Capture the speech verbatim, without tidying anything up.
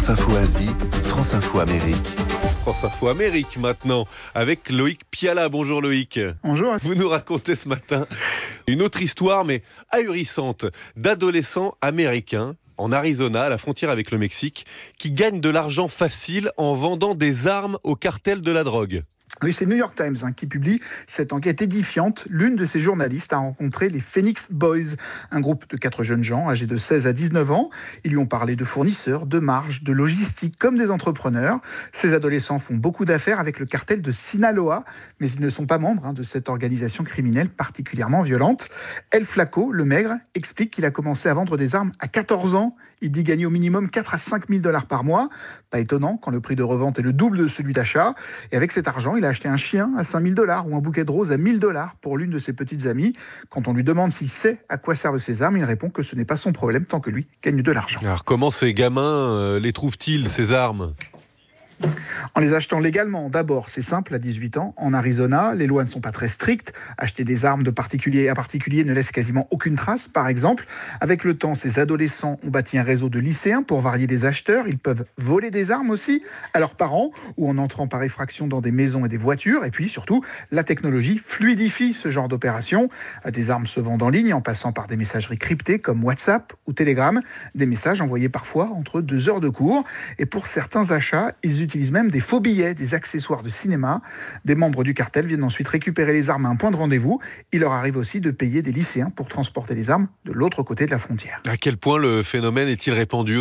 France Info Asie, France Info Amérique. France Info Amérique maintenant, avec Loïc Piala. Bonjour Loïc. Bonjour. Vous nous racontez ce matin une autre histoire, mais ahurissante, d'adolescents américains en Arizona, à la frontière avec le Mexique, qui gagnent de l'argent facile en vendant des armes au cartel de la drogue. Oui, c'est le New York Times hein, qui publie cette enquête édifiante. L'une de ses journalistes a rencontré les Phoenix Boys, un groupe de quatre jeunes gens âgés de seize à dix-neuf ans. Ils lui ont parlé de fournisseurs, de marges, de logistique, comme des entrepreneurs. Ces adolescents font beaucoup d'affaires avec le cartel de Sinaloa, mais ils ne sont pas membres hein, de cette organisation criminelle particulièrement violente. El Flaco, le maigre, explique qu'il a commencé à vendre des armes à quatorze ans. Il dit gagner au minimum quatre à cinq mille dollars par mois. Pas étonnant quand le prix de revente est le double de celui d'achat. Et avec cet argent, il a acheté un chien à cinq mille dollars ou un bouquet de roses à mille dollars pour l'une de ses petites amies. Quand on lui demande s'il sait à quoi servent ces armes, il répond que ce n'est pas son problème tant que lui gagne de l'argent. Alors comment ces gamins euh, les trouvent-ils, ces armes ? En les achetant légalement, d'abord, c'est simple, à dix-huit ans, en Arizona, les lois ne sont pas très strictes. Acheter des armes de particulier à particulier ne laisse quasiment aucune trace, par exemple. Avec le temps, ces adolescents ont bâti un réseau de lycéens pour varier les acheteurs. Ils peuvent voler des armes aussi à leurs parents ou en entrant par effraction dans des maisons et des voitures. Et puis, surtout, la technologie fluidifie ce genre d'opération. Des armes se vendent en ligne en passant par des messageries cryptées comme WhatsApp ou Telegram. Des messages envoyés parfois entre deux heures de cours. Et pour certains achats, ils utilisent utilisent même des faux billets, des accessoires de cinéma. Des membres du cartel viennent ensuite récupérer les armes à un point de rendez-vous. Il leur arrive aussi de payer des lycéens pour transporter les armes de l'autre côté de la frontière. À quel point le phénomène est-il répandu aux États-Unis ?